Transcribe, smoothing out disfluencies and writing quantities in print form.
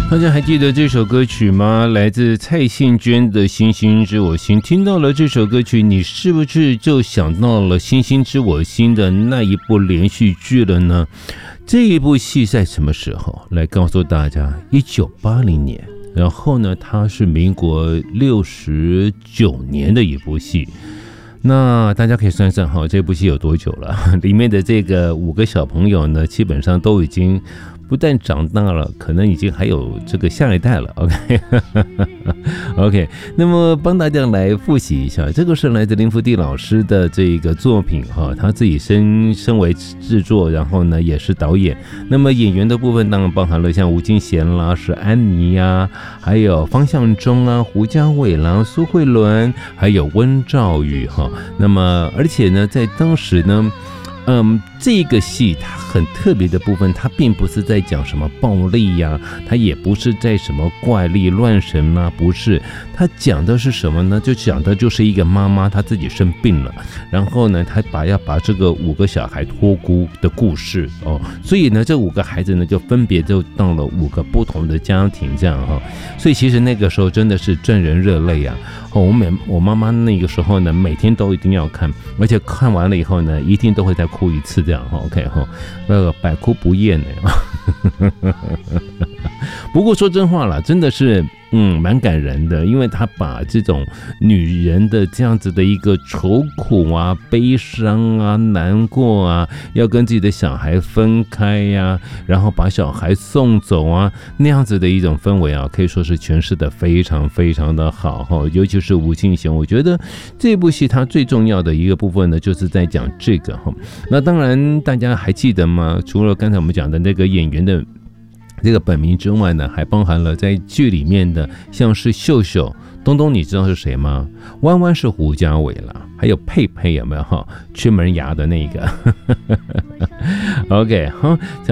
大家还记得这首歌曲吗？来自蔡幸娟的《星星知我心》。听到了这首歌曲，你是不是就想到了《星星知我心》的那一部连续剧了呢？这一部戏在什么时候？来告诉大家，1980年。然后呢，它是民国69年的一部戏。那大家可以算算哈，这部戏有多久了？里面的这个5个小朋友呢，基本上都已经不但长大了，可能已经还有这个下一代了。OK， 那么帮大家来复习一下，这个是来自林福地老师的这个作品哈，他自己身为制作，然后呢也是导演。那么演员的部分当然包含了像吴金贤啦、是安妮呀，还有方向中啊、胡家伟啦、苏慧伦，还有温兆宇哈。那么而且呢，在当时呢。这个戏它很特别的部分，它并不是在讲什么暴力呀，它也不是在什么怪力乱神啊，不是，它讲的是什么呢？就讲的就是一个妈妈她自己生病了，然后呢，她要把这个5个小孩托孤的故事哦，所以呢，这5个孩子呢就分别就到了5个不同的家庭这样哈，所以其实那个时候真的是震人热泪啊！我妈妈那个时候呢，每天都一定要看，而且看完了以后呢，一定都会再哭一次这样哈 ，OK 哈，那个百哭不厌呢。不过说真话啦，真的是蛮感人的，因为他把这种女人的这样子的一个愁苦啊、悲伤啊、难过啊，要跟自己的小孩分开呀，然后把小孩送走啊，那样子的一种氛围啊，可以说是诠释的非常非常的好哈。尤其是吴敬贤，我觉得这部戏它最重要的一个部分呢，就是在讲这个哈。那当然大家还记得吗？除了刚才我们讲的那个演员的这个本名之外呢，还包含了在剧里面的像是秀秀、东东，你知道是谁吗？弯弯是胡家伟啦，还有佩佩有没有哈？缺门牙的那个。OK 哈。